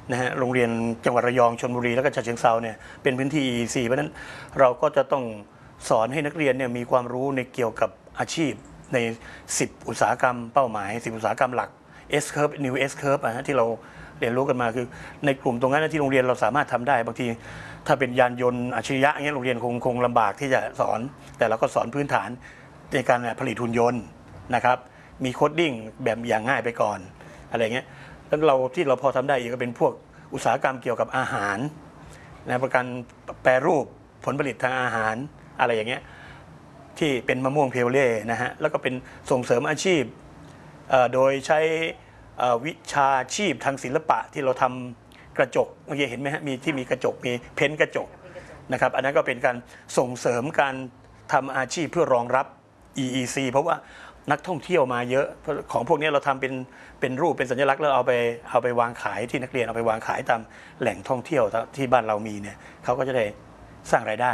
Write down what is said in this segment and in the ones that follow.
นะฮะโรงเรียนจังหวัดระยองชลบุรีแล้วก็ฉะเชิงเทราเนี่ยเป็นพื้นที่ EEC เพราะนั้นเราก็จะต้องสอนให้นักเรียนเนี่ยมีความรู้ในเกี่ยวกับอาชีพใน10อุตสาหกรรมเป้าหมาย10อุตสาหกรรมหลัก S curve New S curve ที่เราเรียนรู้กันมาคือในกลุ่มตรงนั้นที่โรงเรียนเราสามารถทำได้บางทีถ้าเป็นยานยนต์อัจฉริยะเงี้ยโรงเรียนคงลำบากที่จะสอนแต่เราก็สอนพื้นฐานในการผลิตหุ่นยนต์นะครับมีโคดดิ้งแบบอย่างง่ายไปก่อนอะไรเงี้ยแล้วเราที่เราพอทำได้อีกก็เป็นพวกอุตสาหกรรมเกี่ยวกับอาหารนะประกันแปรรูปผลผลิตทางอาหารอะไรอย่างเงี้ยที่เป็นมะม่วงเพลเล่นะฮะแล้วก็เป็นส่งเสริมอาชีพโดยใช้วิชาชีพทางศิลปะที่เราทำกระจกเมื่อกี้เห็นไหมฮะมีที่มีกระจกมีเพ้นกระจกนะครับอันนั้นก็เป็นการส่งเสริมการทำอาชีพเพื่อรองรับ EEC เพราะว่านักท่องเที่ยวมาเยอะของพวกนี้เราทำเป็นรูปเป็นสัญลักษณ์แล้วเอาไปวางขายที่นักเรียนเอาไปวางขายตามแหล่งท่องเที่ยวที่บ้านเรามีเนี่ยเขาก็จะได้สร้างรายได้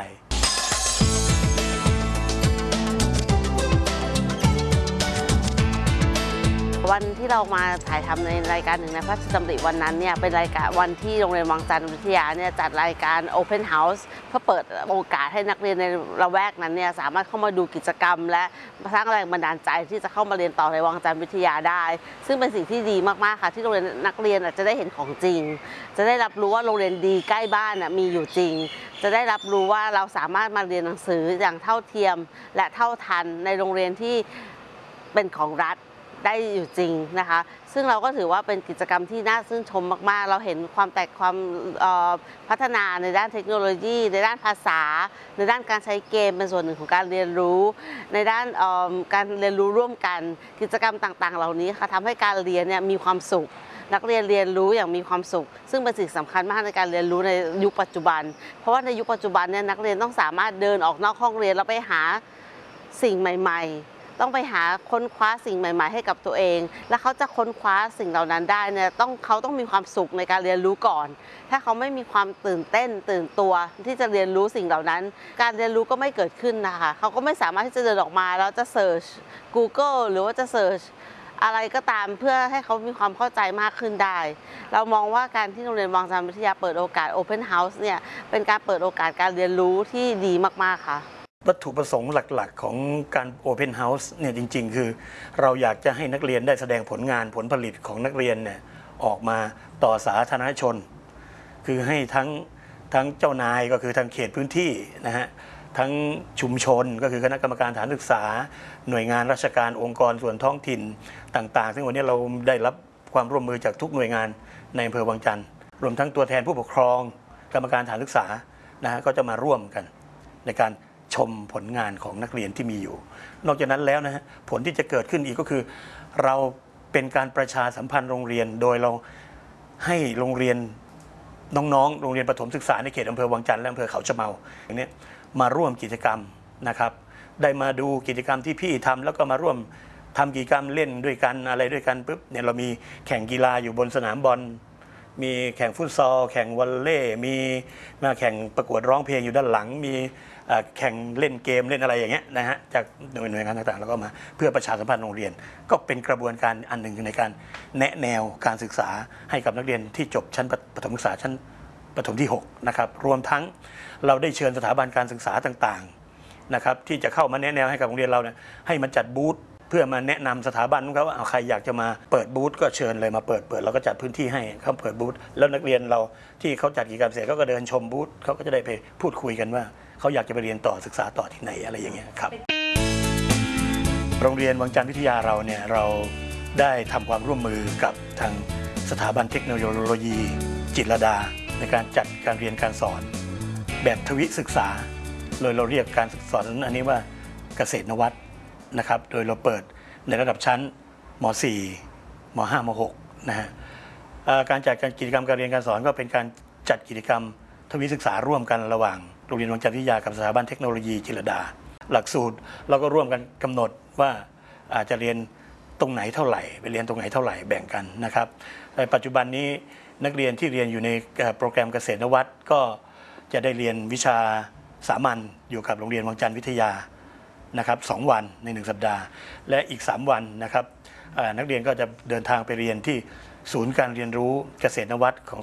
วันที่เรามาถ่ายทำในรายการหนึ่งในพระราชดำริวันนั้นเนี่ยเป็นรายการวันที่โรงเรียนวังจันทร์วิทยาเนี่ยจัดรายการ Open House เพื่อเปิดโอกาสให้นักเรียนในละแวกนั้นเนี่ยสามารถเข้ามาดูกิจกรรมและสร้างแรงบันดาลใจที่จะเข้ามาเรียนต่อในวังจันทร์วิทยาได้ซึ่งเป็นสิ่งที่ดีมากๆค่ะที่โรงเรียนนักเรียนจะได้เห็นของจริงจะได้รับรู้ว่าโรงเรียนดีใกล้บ้านมีอยู่จริงจะได้รับรู้ว่าเราสามารถมาเรียนหนังสืออย่างเท่าเทียมและเท่าทันในโรงเรียนที่เป็นของรัฐได้อยู่จริงนะคะซึ่งเราก็ถือว่าเป็นกิจกรรมที่น่าชื่นชมมากๆเราเห็นความพัฒนาในด้านเทคโนโลยีในด้านภาษาในด้านการใช้เกมเป็นส่วนหนึ่งของการเรียนรู้ในด้านการเรียนรู้ร่วมกันกิจกรรมต่างๆเหล่านี้ค่ะทำให้การเรียนเนี่ยมีความสุขนักเรียนเรียนรู้อย่างมีความสุขซึ่งเป็นสิ่งสำคัญมากในการเรียนรู้ในยุคปัจจุบันเพราะว่าในยุคปัจจุบันเนี่ยนักเรียนต้องสามารถเดินออกนอกห้องเรียนแล้วไปหาสิ่งใหม่ๆต้องไปหาค้นคว้าสิ่งใหม่ๆให้กับตัวเองและเขาจะค้นคว้าสิ่งเหล่านั้นได้เนี่ยเขาต้องมีความสุขในการเรียนรู้ก่อนถ้าเขาไม่มีความตื่นเต้นตื่นตัวที่จะเรียนรู้สิ่งเหล่านั้นการเรียนรู้ก็ไม่เกิดขึ้นนะคะเขาก็ไม่สามารถที่จะเดินออกมาแล้วจะเสิร์ช Google หรือว่าจะเสิร์ชอะไรก็ตามเพื่อให้เขามีความเข้าใจมากขึ้นได้เรามองว่าการที่โรงเรียนวังจันทร์วิทยาเปิดโอกาส Open House เนี่ยเป็นการเปิดโอกาสการเรียนรู้ที่ดีมากๆค่ะวัตถุประสงค์หลักๆของการ Open House เนี่ยจริงๆคือเราอยากจะให้นักเรียนได้แสดงผลงานผลผลิตของนักเรียนเนี่ยออกมาต่อสาธารณชนคือให้ทั้งเจ้านายก็คือทางเขตพื้นที่นะฮะทั้งชุมชนก็คือคณะกรรมการสถานศึกษาหน่วยงานราชการองค์กรส่วนท้องถิ่นต่างๆซึ่งวันนี้เราได้รับความร่วมมือจากทุกหน่วยงานในอำเภอวังจันทร์รวมทั้งตัวแทนผู้ปกครองกรรมการสถานศึกษานะฮะก็จะมาร่วมกันในการชมผลงานของนักเรียนที่มีอยู่นอกจากนั้นแล้วนะฮะผลที่จะเกิดขึ้นอีกก็คือเราเป็นการประชาสัมพันธ์โรงเรียนโดยเราให้โรงเรียนน้องๆโรงเรียนประถมศึกษาในเขตอำเภอวังจันทร์และอำเภอเขาชะเมาอย่างนี้มาร่วมกิจกรรมนะครับได้มาดูกิจกรรมที่พี่ทำแล้วก็มาร่วมทำกิจกรรมเล่นด้วยกันอะไรด้วยกันปุ๊บเนี่ยเรามีแข่งกีฬาอยู่บนสนามบอลมีแข่งฟุตซอลแข่งวอลเลย์มีมาแข่งประกวดร้องเพลงอยู่ด้านหลังมีแข่งเล่นเกมเล่นอะไรอย่างเงี้ยนะฮะจากหน่วยงานต่างๆแล้วก็มาเพื่อประชาสัมพันธ์โรงเรียนก็เป็นกระบวนการอันหนึ่งในการแนะแนวการศึกษาให้กับนักเรียนที่จบชั้นประถมศึกษาชั้นประถมที่6นะครับรวมทั้งเราได้เชิญสถาบันการศึกษาต่างๆนะครับที่จะเข้ามาแนะแนวให้กับโรงเรียนเราเนี่ยให้มาจัดบูธเพื่อมาแนะนำสถาบันเขาว่าใครอยากจะมาเปิดบูธก็เชิญเลยมาเปิดเราก็จัดพื้นที่ให้เขาเปิดบูธแล้วนักเรียนเราที่เขาจัดกิจกรรมเสร็จเขาก็เดินชมบูธเขาก็จะได้ไปพูดคุยกันว่าเขาอยากจะไปเรียนต่อศึกษาต่อที่ไหนอะไรอย่างเงี้ยครับโรงเรียนวังจันทร์วิทยาเราเนี่ยเราได้ทำความร่วมมือกับทางสถาบันเทคโนโลยีจิตรลดาในการจัดการเรียนการสอนแบบทวิศึกษาโดยเราเรียกการศึกษาอันนี้ว่าเกษตรนวัตนะครับโดยเราเปิดในระดับชั้นม .4 ม .5 ม .6 นะฮะการจัดการกิจกรรมการเรียนการสอนก็เป็นการจัดกิจกรรมทวิศึกษาร่วมกันระหว่างโรงเรียนวังจันทร์วิทยากับสถาบันเทคโนโลยีจิตรลดาหลักสูตรเราก็ร่วมกันกำหนดว่าอาจจะเรียนตรงไหนเท่าไหร่ไปเรียนตรงไหนเท่าไหร่แบ่งกันนะครับในปัจจุบันนี้นักเรียนที่เรียนอยู่ในโปรแกรมเกษตรนวัตก็จะได้เรียนวิชาสามัญอยู่กับโรงเรียนวังจันทร์วิทยานะครับ2 วันใน1 สัปดาห์และอีก3 วันนะครับนักเรียนก็จะเดินทางไปเรียนที่ศูนย์การเรียนรู้เกษตรนวัตของ